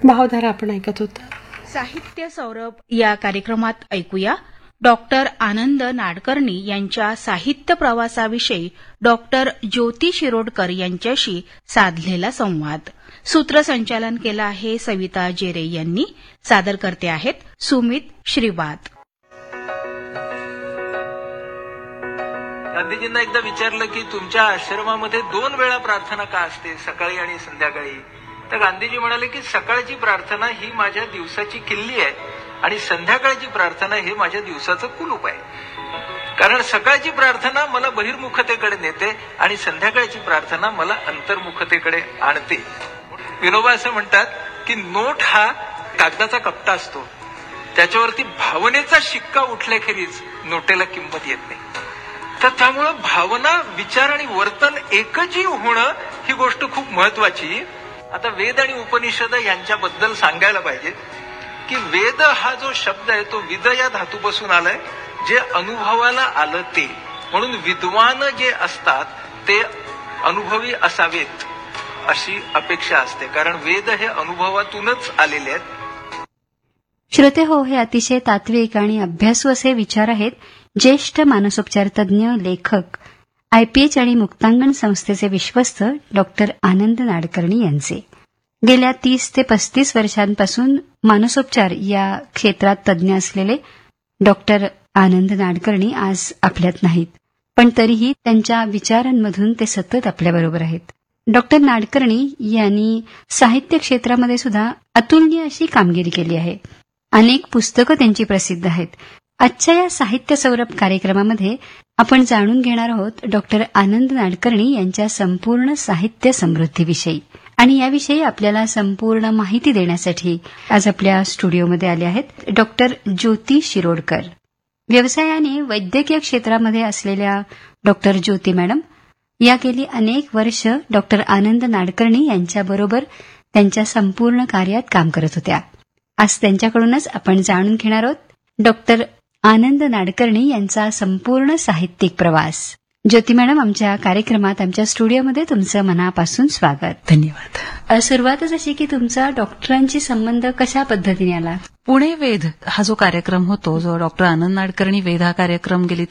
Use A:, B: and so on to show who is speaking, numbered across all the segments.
A: भावधारा आपण ऐकत होता.
B: साहित्य सौरभ या कार्यक्रमात ऐकूया डॉक्टर आनंद नाडकर्णी यांच्या साहित्य प्रवासाविषयी डॉक्टर ज्योती शिरोडकर यांच्याशी साधलेला संवाद. सूत्रसंचालन केलं आहे सविता जेरे यांनी. सादर करते आहेत सुमित श्रीवाद.
C: गांधीजींना एकदा विचारलं की तुमच्या आश्रमामध्ये 2 वेळा प्रार्थना का असते, सकाळी आणि संध्याकाळी? तर गांधीजी म्हणाले की सकाळची प्रार्थना ही माझ्या दिवसाची किल्ली आहे आणि संध्याकाळची प्रार्थना हे माझ्या दिवसाचं कुलूप आहे. कारण सकाळची प्रार्थना मला बहिर्मुखतेकडे नेते आणि संध्याकाळची प्रार्थना मला अंतर्मुखतेकडे आणते. विनोबा असं म्हणतात की नोट हा कागदाचा कप्ता असतो, त्याच्यावरती भावनेचा शिक्का उठल्याखेरीज नोटेला किंमत येत नाही. तर त्यामुळं भावना, विचार आणि वर्तन एकजीव होणं ही गोष्ट खूप महत्वाची. आता वेद आणि उपनिषद यांच्याबद्दल सांगायला पाहिजे की वेद हा जो शब्द आहे तो विद या धातूपासून आलाय, जे अनुभवाला आलं ते. म्हणून विद्वान जे असतात ते अनुभवी असावेत अशी अपेक्षा असते, कारण वेद हे अनुभवातूनच आलेले आहेत.
D: श्रोते हो, हे अतिशय तात्विक आणि अभ्यासू असे विचार आहेत ज्येष्ठ मानसोपचार तज्ज्ञ, लेखक, आयपीएच आणि मुक्तांगण संस्थेचे विश्वस्त डॉक्टर आनंद नाडकर्णी यांचे. गेल्या 30 ते 35 वर्षांपासून मानसोपचार या क्षेत्रात तज्ज्ञ असलेले डॉक्टर आनंद नाडकर्णी आज आपल्यात नाहीत, पण तरीही त्यांच्या विचारांमधून ते सतत आपल्याबरोबर आहेत. डॉक्टर नाडकर्णी यांनी साहित्य क्षेत्रामध्ये सुद्धा अतुलनीय अशी कामगिरी केली आहे. अनेक पुस्तकं त्यांची प्रसिद्ध आहेत. आजच्या या साहित्य सौरभ कार्यक्रमामध्ये आपण जाणून घेणार आहोत डॉक्टर आनंद नाडकर्णी यांच्या संपूर्ण साहित्य समृद्धीविषयी. आणि याविषयी आपल्याला संपूर्ण माहिती देण्यासाठी आज आपल्या स्टुडिओमध्ये आले आहेत डॉक्टर ज्योती शिरोडकर. व्यवसायाने वैद्यकीय क्षेत्रामध्ये असलेल्या डॉक्टर ज्योती मॅडम या गेली अनेक वर्ष डॉक्टर आनंद नाडकर्णी यांच्याबरोबर त्यांच्या संपूर्ण कार्यात काम करत होत्या. आज त्यांच्याकडूनच आपण जाणून घेणार आहोत डॉक्टर आनंद नाडकर्णी यांचा संपूर्ण साहित्यिक प्रवास. ज्योती मॅडम, आमच्या कार्यक्रमात, आमच्या स्टुडिओमध्ये तुमचं मनापासून स्वागत.
E: धन्यवाद.
D: सुरुवातच अशी की तुमचा डॉक्टरांशी संबंध कशा पद्धतीने आला?
E: पुणे वेध हा जो कार्यक्रम होतो, जो डॉक्टर आनंद नाडकर्णी वेध हा कार्यक्रम गेली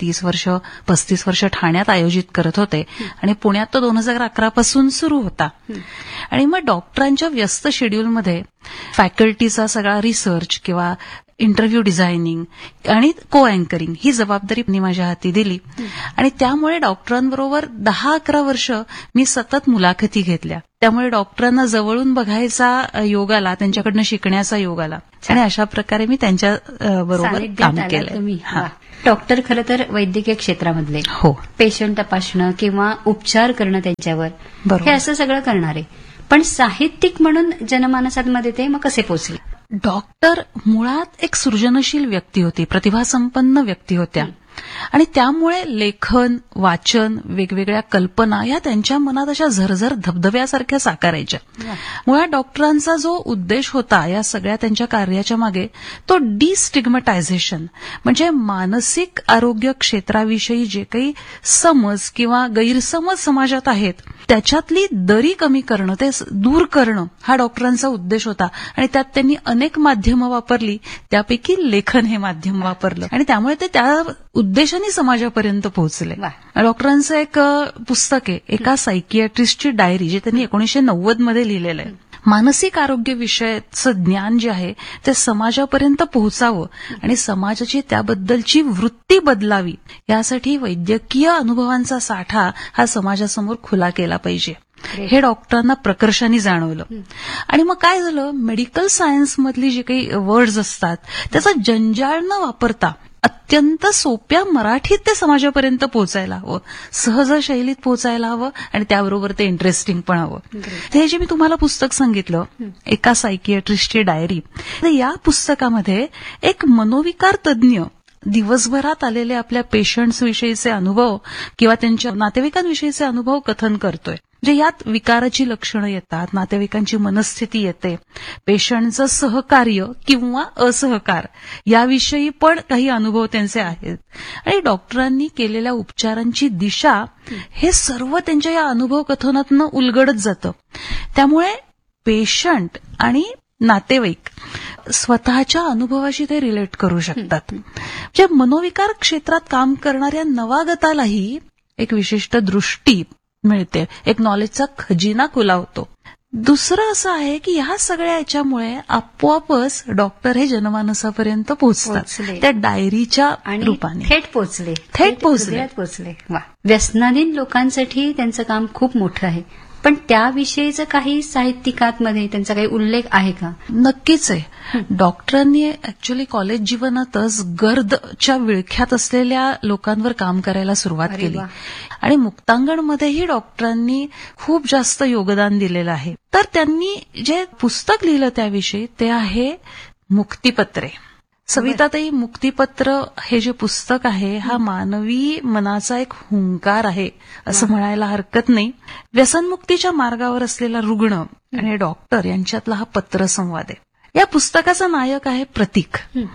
E: 35 वर्ष ठाण्यात आयोजित करत होते आणि पुण्यात तो 2011 पासून सुरू होता. आणि मग डॉक्टरांच्या व्यस्त शेड्यूलमध्ये फॅकल्टीचा सगळा रिसर्च किंवा इंटरव्ह्यू डिझायनिंग आणि को अँकरिंग ही जबाबदारी मी माझ्या हाती दिली. आणि त्यामुळे डॉक्टरांबरोबर 10-11 वर्ष मी सतत मुलाखती घेतल्या. त्यामुळे डॉक्टरांना जवळून बघायचा योग आला, त्यांच्याकडनं शिकण्याचा योग आला आणि अशा प्रकारे मी त्यांच्या बरोबर काम केलं.
D: डॉक्टर खरं तर वैद्यकीय क्षेत्रामधले,
E: हो,
D: पेशंट तपासणं किंवा उपचार करणं त्यांच्यावर, हे असं सगळं करणारे, पण साहित्यिक म्हणून जनमानसांमध्ये ते मग कसे पोहोचले?
E: डॉक्टर मुळात एक सृजनशील व्यक्ती होती, प्रतिभासंपन्न व्यक्ती होत्या आणि त्यामुळे लेखन, वाचन, वेगवेगळ्या कल्पना या त्यांच्या मनात अशा झरझर धबधब्यासारख्या साकारायच्या. मुळात डॉक्टरांचा जो उद्देश होता या सगळ्या त्यांच्या कार्याच्या मागे, तो डिस्टिग्मटायझेशन म्हणजे मानसिक आरोग्य क्षेत्राविषयी जे काही समज किंवा गैरसमज समाजात आहेत त्याच्यातली दरी कमी करणं, ते दूर करणं हा डॉक्टरांचा उद्देश होता. आणि त्यात त्यांनी अनेक माध्यमं वापरली, त्यापैकी लेखन हे माध्यम वापरलं आणि त्यामुळे ते त्या उद्देशाने समाजापर्यंत पोहोचले. डॉक्टरांचं एक पुस्तक आहे, एका सायकियाट्रिस्टची डायरी, जे त्यांनी 1990 मध्ये लिहिलेलं आहे. मानसिक आरोग्य विषयाचं ज्ञान जे आहे ते समाजापर्यंत पोहोचावं आणि समाजाची त्याबद्दलची वृत्ती बदलावी, यासाठी वैद्यकीय अनुभवांचा साठा हा समाजासमोर खुला केला पाहिजे, हे डॉक्टरांना प्रकर्षाने जाणवलं. आणि मग काय झालं, मेडिकल सायन्समधली जे काही वर्ड्स असतात त्याचा जंजाळ न वापरता अत्यंत सोप्या मराठीत ते समाजापर्यंत पोहोचायला हवं, सहज शैलीत पोहोचायला हवं आणि त्याबरोबर ते इंटरेस्टिंग पण हवं. हे जे मी तुम्हाला पुस्तक सांगितलं, एका सायकियाट्रिस्टची डायरी, या पुस्तकामध्ये एक मनोविकार तज्ज्ञ दिवसभरात आलेले आपल्या पेशंट्स विषयीचे अनुभव किंवा त्यांच्या नातेवाईकांविषयीचे अनुभव कथन करतोय. जे यात विकाराची लक्षणं येतात, नातेवाईकांची मनस्थिती येते, पेशंटचं सहकार्य किंवा असहकार याविषयी पण काही अनुभव त्यांचे आहेत आणि डॉक्टरांनी केलेल्या उपचारांची दिशा, हे सर्व त्यांच्या या अनुभव कथनातनं उलगडत जातं. त्यामुळे पेशंट आणि नातेवाईक स्वतःच्या अनुभवाशी ते रिलेट करू शकतात. म्हणजे मनोविकार क्षेत्रात काम करणाऱ्या नवागतालाही एक विशिष्ट दृष्टी मिळते, एक नॉलेजचा खजिना खुला होतो. दुसरं असं आहे की ह्या सगळ्या याच्यामुळे आपोआपच डॉक्टर हे जनमानसापर्यंत पोहोचतात, त्या डायरीच्या रूपाने
D: थेट पोचले. वा. व्यसनाधीन लोकांसाठी त्यांचं काम खूप मोठं आहे, पण त्याविषयीचं काही साहित्यिकांमध्ये त्यांचा काही उल्लेख आहे का?
E: नक्कीच आहे. डॉक्टरांनी ऍक्च्युअली कॉलेज जीवनातच गर्दच्या विळख्यात असलेल्या लोकांवर काम करायला सुरुवात केली आणि मुक्तांगणमध्येही डॉक्टरांनी खूप जास्त योगदान दिलेलं आहे. तर त्यांनी जे पुस्तक लिहिलं त्याविषयी ते आहे मुक्तिपत्रे. सविताताई, मुक्तिपत्र हे जे पुस्तक आहे हा मानवी मनाचा एक हुंकार आहे असं म्हणायला हरकत नाही. व्यसनमुक्तीच्या मार्गावर असलेला रुग्ण आणि डॉक्टर यांच्यातला हा पत्रसंवाद आहे. या पुस्तकाचा नायक आहे प्रतीक.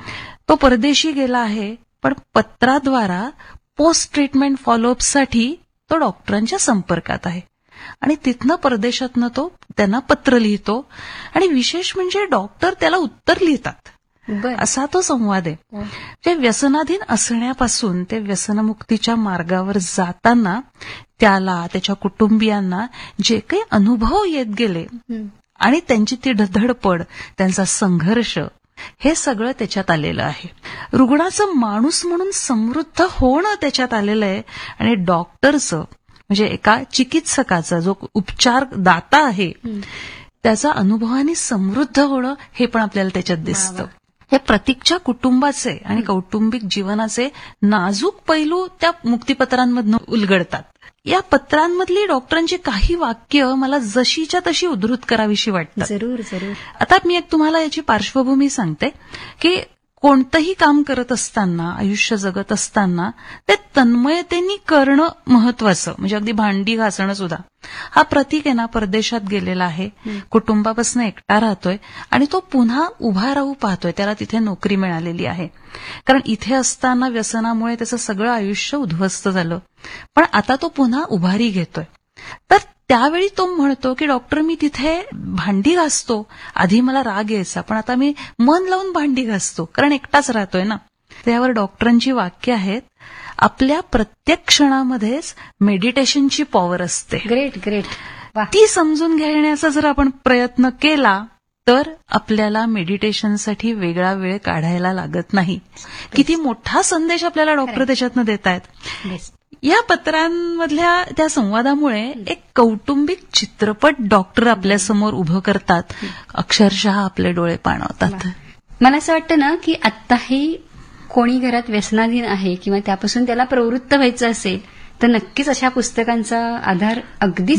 E: तो परदेशी गेला आहे, पण पत्राद्वारा पोस्ट ट्रीटमेंट फॉलोअपसाठी तो डॉक्टरांच्या संपर्कात आहे आणि तिथनं परदेशातनं तो त्यांना पत्र लिहितो आणि विशेष म्हणजे डॉक्टर त्याला उत्तर लिहितात. असा तो संवाद आहे. जे व्यसनाधीन असण्यापासून ते व्यसनमुक्तीच्या मार्गावर जाताना त्याला, त्याच्या कुटुंबियांना जे काही अनुभव येत गेले आणि त्यांची ती धडपड, त्यांचा संघर्ष, हे सगळं त्याच्यात आलेलं आहे. रुग्णाचं माणूस म्हणून समृद्ध होणं त्याच्यात आलेलं आहे आणि डॉक्टरचं म्हणजे एका चिकित्सकाचा जो उपचार दाता आहे त्याचा अनुभवाने समृद्ध होणं हे पण आपल्याला त्याच्यात दिसतं. हे प्रतीकच्या कुटुंबाचे आणि कौटुंबिक जीवनाचे नाजूक पैलू त्या मुक्तिपत्रांमधून उलगडतात. या पत्रांमधली डॉक्टरांची काही वाक्य मला जशीच्या तशी उद्धृत करावीशी वाटतात.
D: जरूर.
E: आता मी एक तुम्हाला याची पार्श्वभूमी सांगते की कोणतंही काम करत असताना, आयुष्य जगत असताना ते तन्मयतेने करणं महत्वाचं. म्हणजे अगदी भांडी घासणं सुद्धा. हा प्रतीक आहे ना, परदेशात गेलेला आहे, कुटुंबापासून एकटा राहतोय आणि तो पुन्हा उभा राहू पाहतोय. त्याला तिथे नोकरी मिळालेली आहे, कारण इथे असताना व्यसनामुळे त्याचं सगळं आयुष्य उद्ध्वस्त झालं, पण आता तो पुन्हा उभारी घेतोय. तर त्यावेळी तो म्हणतो की डॉक्टर, मी तिथे भांडी घासतो, आधी मला राग यायचा, पण आता मी मन लावून भांडी घासतो, कारण एकटाच राहतोय ना. त्यावर डॉक्टरांची वाक्य आहेत, आपल्या प्रत्येक क्षणामध्येच मेडिटेशनची पॉवर असते.
D: ग्रेट.
E: ती समजून घेण्याचा जर आपण प्रयत्न केला तर आपल्याला मेडिटेशनसाठी वेगळा वेळ काढायला लागत नाही. किती मोठा संदेश आपल्याला डॉक्टर त्याच्यातनं देत आहेत. या पत्रांमधल्या त्या संवादामुळे एक कौटुंबिक चित्रपट डॉक्टर आपल्यासमोर उभं करतात, अक्षरशः आपले डोळे पाणावतात.
D: मला असं वाटतं ना की आत्ताही कोणी घरात व्यसनाधीन आहे किंवा त्यापासून त्याला प्रवृत्त व्हायचं असेल तर नक्कीच अशा पुस्तकांचा आधार अगदीच